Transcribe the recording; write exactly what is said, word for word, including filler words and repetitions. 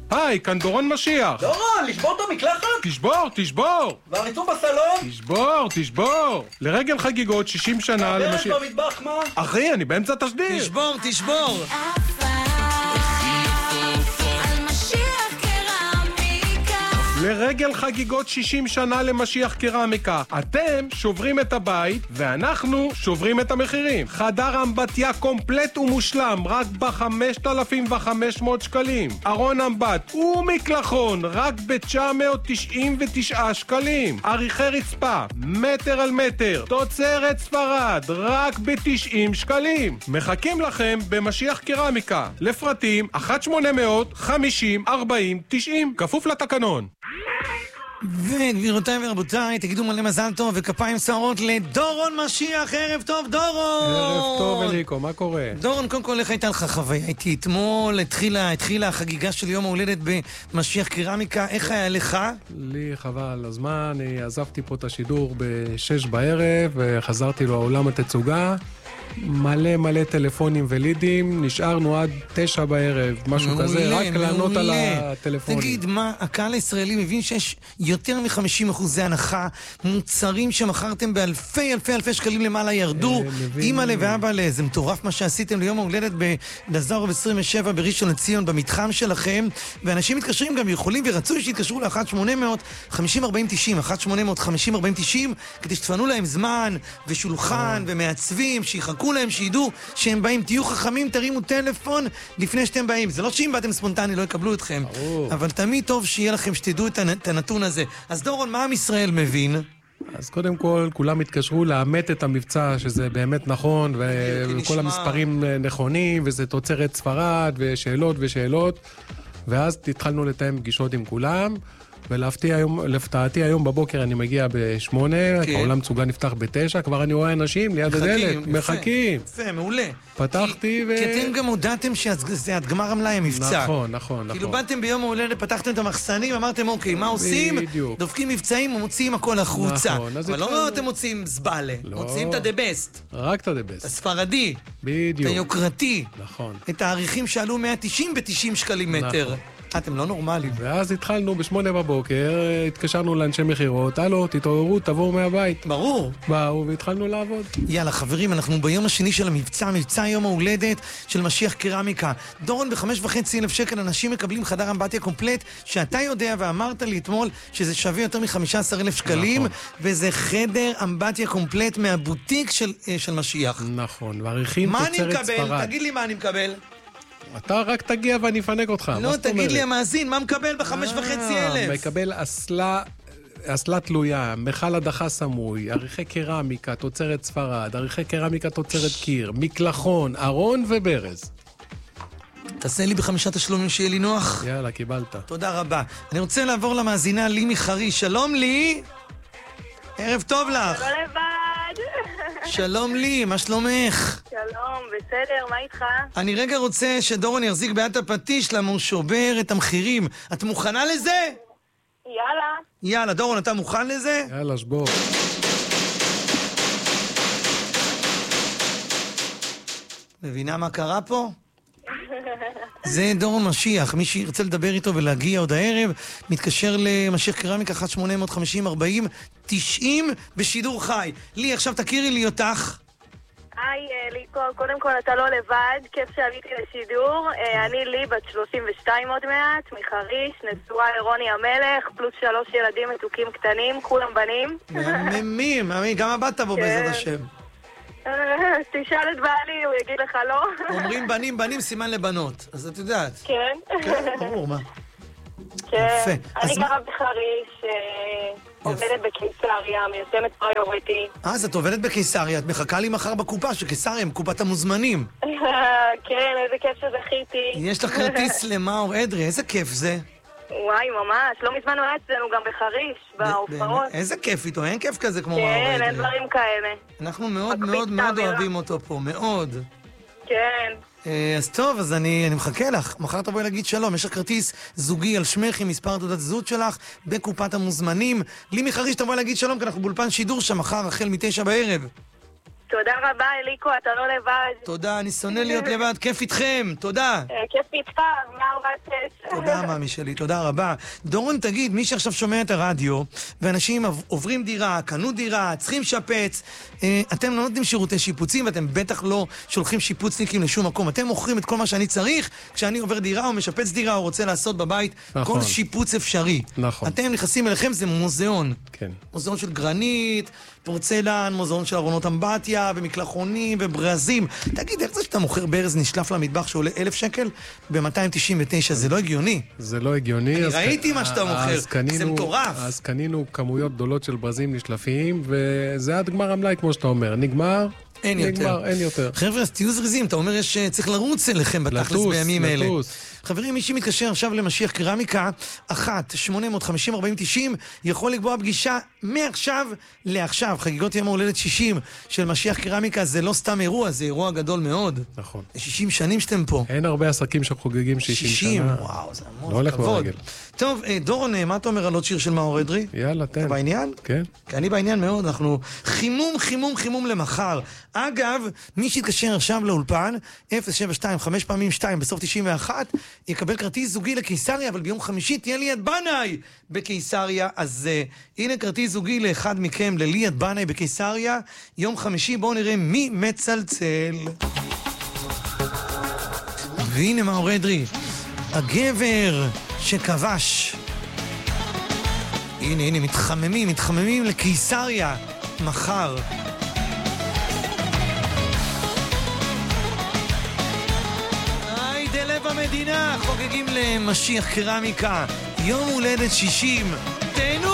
היי, כאן דורון משיח. דורון, לשבור את המקלחת? תשבור, תשבור. והריצוף בסלון? תשבור, תשבור. לרגל חגיגות שישים שנה למשיח... והברז במטבח, מה? אחי, אני באמצע תשדיר. תשבור, תשבור. לרגל חגיגות שישים שנה למשיח קרמיקה. אתם שוברים את הבית, ואנחנו שוברים את המחירים. חדר אמבטיה קומפלט ומושלם, רק ב-חמשת אלפים וחמש מאות שקלים. ארון אמבט ומקלחון, רק ב-תשע מאות תשעים ותשעה שקלים. עריכי רצפה, מטר על מטר, תוצרת ספרד, רק ב-תשעים שקלים. מחכים לכם במשיח קרמיקה. לפרטים, אחת שמונה מאות חמישים ארבעים תשעים, כפוף לתקנון. וגבירותיי ורבותיי, תגידו מלא מזל טוב וכפיים סערות לדורון משיח. ערב טוב דורון. ערב טוב אליקו, מה קורה? דורון, קודם כל איך הייתה לך חוויה? הייתי אתמול, התחילה, התחילה החגיגה של יום ההולדת במשיח קרמיקה. איך היה לך? לי חבל הזמן, אני עזבתי פה את השידור בשש בערב וחזרתי לעולם התצוגה. מלא מלא טלפונים ולידים, נשארנו עד תשע בערב, משהו מעולה, כזה, רק מעולה. לענות על הטלפונים. תגיד, מה, הקהל הישראלי מבין שיש יותר מ-חמישים אחוזי הנחה, מוצרים שמכרתם באלפי אלפי אלפי שקלים למעלה ירדו, אמא לב ואבא לב, זה מטורף מה שעשיתם ליום ההולדת בדזארוב עשרים ושבע בראשון לציון, במתחם שלכם, ואנשים מתקשרים גם יכולים ורצוי שיתקשרו ל-אחת שמונה מאות חמישים ארבעים תשעים, אחת שמונה מאות חמישים ארבעים תשעים, כדי שתפנו להם זמן ושולחן ומעצבים, שיחכו להם, שידעו שהם באים. תהיו חכמים, תרימו טלפון לפני שאתם באים. זה לא שאם באתם ספונטני לא יקבלו אתכם, אבל תמיד טוב שיהיה לכם שתדעו את הנתון הזה. אז דורון, מה עם ישראל מבין? אז קודם כל, כולם התקשרו לאמת את המבצע, שזה באמת נכון, וכל המספרים נכונים, וזה תוצרת ספרד, ושאלות ושאלות, ואז התחלנו לתאם פגישות עם כולם, ולהפתעתי היום בבוקר אני מגיע בשמונה, העולם צוגה נפתח בתשע, כבר אני רואה אנשים ליד הדלת, מחכים. יפה, מעולה. פתחתי ו... כי אתם גם הודעתם שזה עד גמר המלאי המבצע. נכון, נכון, נכון. כאילו באתם ביום ההולדת, פתחתם את המחסנים, אמרתם אוקיי, מה עושים? דופקים מבצעים ומוציאים הכל החוצה. אבל לא אתם מוציאים זבלה, מוציאים את הדבסט. רק את הדבסט. הספרדי. בדיוק. את היוקרתי. נכון. את העריכים שעלו מאה תשעים ב-תשעים שקלים מטר. אתם לא נורמליים. ואז התחלנו בשמונה בבוקר, התקשרנו לאנשי מחירות, הלו, תתעוררו, תבואו מהבית. ברור. באו והתחלנו לעבוד. יאללה, חברים, אנחנו ביום השני של המבצע, מבצע יום ההולדת של משיח קרמיקה. דורון, בחמש וחצי אלף שקל אנשים מקבלים חדר אמבטיה קומפלט, שאתה יודע ואמרת לי אתמול שזה שווה יותר מ-חמישה עשר אלף שקלים, נכון. וזה חדר אמבטיה קומפלט מהבוטיק של, של משיח. נכון, ועריכים תוצרת ספרד. מה אני מקבל? תגיד לי מה אני מקבל. אתה רק תגיע ואני אפנק אותך. לא, תגיד לי המאזין, מה מקבל בחמש וחצי אלף? מקבל אסלה, אסלה תלויה, מחל הדחה סמוי, עריכי קרמיקה, תוצרת ספרד, עריכי קרמיקה, תוצרת קיר, מקלחון, ארון וברז. תעשה לי בחמישה תשלומים שיהיה לי נוח. יאללה, קיבלת. תודה רבה. אני רוצה לעבור למאזינה לי מחריש. שלום לי. ערב טוב לך. לא לבד. שלום לי, מה שלומך? שלום, בסדר, מה איתך? אני רגע רוצה שדורון יחזיק ביד הפטיש למה הוא שובר את המחירים. את מוכנה לזה? יאללה. יאללה, דורון, אתה מוכן לזה? יאללה, שבור. מבינה מה קרה פה? זה דורון משיח, מי שירצה לדבר איתו ולהגיע עוד הערב, מתקשר למשיח קרמיקה אחת שמונה מאות חמישים ארבעים תשעים בשידור חי. לי, עכשיו תכירי לי אותך. היי, ליקו, קודם כל אתה לא לבד, כיף שעליתי לשידור. אני לי בת שלושים ושתיים עוד מעט, מחריש, נשואה לרוני המלך, פלוס שלוש ילדים מתוקים קטנים, כולם בנים. מהממים, מהממים, גם הבת תבוא בעזרת השם. תשאל את בעלי, הוא יגיד לך לא. אומרים בנים, בנים, סימן לבנות. אז את יודעת. כן. כן, ברור, מה? כן. אני גרה בחריש, עובדת בקיסריה, מיישמת פריוריטי. אז את עובדת בקיסריה, את מחכה לי מחר בקופה, שקיסריה הם קופת המוזמנים. כן, איזה כיף שזכיתי. יש לך כרטיס למאור אדרי, איזה כיף זה. וואי, ממש, לא מזמן הוא היה אצלנו גם בחריש, בהופעות. איזה כיף איתו, אין כיף כזה כמו מאור אדרי. כן, אין דברים כאלה. אנחנו מאוד מאוד מאוד אוהבים אותו פה, מאוד. כן. אז טוב, אז אני מחכה לך. מחר תבואי להגיד שלום, יש לך כרטיס זוגי על שמך עם מספר תעודת זהות שלך בקופת המוזמנים. לי מחריש תבואי להגיד שלום, כי אנחנו באולפן שידור שם מחר החל מתשע בערב. תודה רבה, אליקו, אתה לא לבד. תודה, אני שונא להיות לבד, כיף איתכם, תודה. כיף איתך, מאה ארבע שש. תודה, מאמי שלי, תודה רבה. דורון, תגיד, מי שעכשיו שומע את הרדיו, ואנשים עוברים דירה, קנו דירה, צריכים שפץ, אתם לא נותנים שירותי שיפוצים, ואתם בטח לא שולחים שיפוצניקים לשום מקום. אתם מוכרים את כל מה שאני צריך, כשאני עובר דירה או משפץ דירה או רוצה לעשות בבית, כל שיפוץ אפשרי. נכון. אתם נכנסים אליכם, זה מוזיאון. כן. מוזיאון של גרנית, פורצלן, מוזיאון של ארונות אמבטיה, ומקלחונים וברזים. תגיד, איך זה שאתה מוכר ברז נשלף למטבח שעולה אלף שקל? ב-מאתיים תשעים ותשע, זה לא הגיוני. זה לא הגיוני. אני ראיתי מה שאתה מוכר, זה מטורף. אז קנינו כמויות גדולות של ברזים נשלפים, וזה עד גמר המלאי, כמו שאתה אומר. נגמר, אין נגמר, יותר. אין יותר. חבר'ה, אז תהיו זריזים, אתה אומר שצריך לרוץ אליכם בתכלס בימים אלה. לטוס. חברים, מי שמתקשר עכשיו למשיח קרמיקה, אחת, שמונה מאות חמישים, ארבעים, תשעים, יכול לקבוע פגישה מעכשיו לעכשיו. חגיגות יום ההולדת שישים של משיח קרמיקה זה לא סתם אירוע, זה אירוע גדול מאוד. נכון. שישים שנים שאתם פה. אין הרבה עסקים שחוגגים שישים שנה. שישים, וואו, זה המון. לא הולך ברגל. טוב, דורון, מה אתה אומר על עוד שיר של מאור אדרי? יאללה, תן. אתה בעניין? כן. כי אני בעניין מאוד, אנחנו חימום, חימום, חימום למחר. אגב, מי שיתקשר עכשיו לאולפן, אפס שבע שתיים חמש פעמים שתיים בסוף תשעים ואחת, יקבל כרטיס זוגי לקיסריה, אבל ביום חמישי תהיה ליד בנאי בקיסריה. אז uh, הנה כרטיס זוגי לאחד מכם לליד בנאי בקיסריה. יום חמישי, בואו נראה מי מצלצל. והנה מאור אדרי, הגבר שכבש. הנה, הנה, מתחממים, מתחממים לקיסריה מחר. היידה לב המדינה, חוגגים למשיח קרמיקה, יום הולדת שישים. תהנו!